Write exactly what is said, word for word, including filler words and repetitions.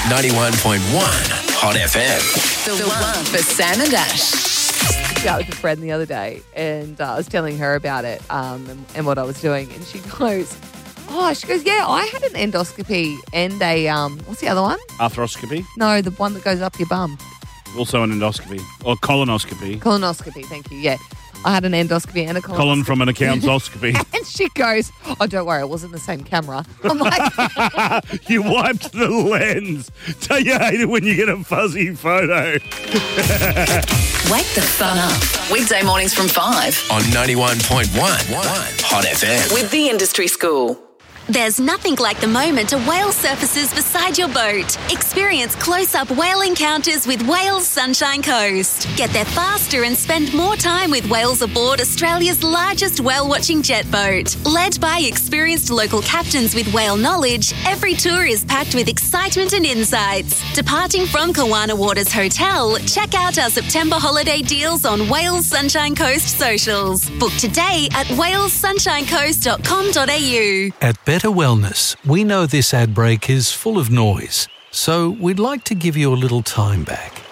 ninety-one point one Hot F M. The one for Sam and Ash. Yeah, with a friend the other day, and uh, I was telling her about it um, and, and what I was doing, and she goes, "Oh, she goes, yeah, I had an endoscopy and a um, what's the other one? Arthroscopy, No, the one that goes up your bum, also an endoscopy or colonoscopy. colonoscopy. Thank you. Yeah, I had an endoscopy and a colonoscopy." Colon from an accountsoscopy. And she goes, "Oh, don't worry, it wasn't the same camera." I'm like, You wiped the lens. Don't you hate it when you get a fuzzy photo? Wake the fun up. Weekday mornings from five On ninety-one point one Hot F M. with the Industry School. There's nothing like the moment a whale surfaces beside your boat. Experience close-up whale encounters with Whales Sunshine Coast. Get there faster and spend more time with whales aboard Australia's largest whale-watching jet boat. Led by experienced local captains with whale knowledge, every tour is packed with excitement and insights. Departing from Kawana Waters Hotel, check out our September holiday deals on Whales Sunshine Coast socials. Book today at whales sunshine coast dot com dot a u. At Better Wellness, we know this ad break is full of noise, so we'd like to give you a little time back.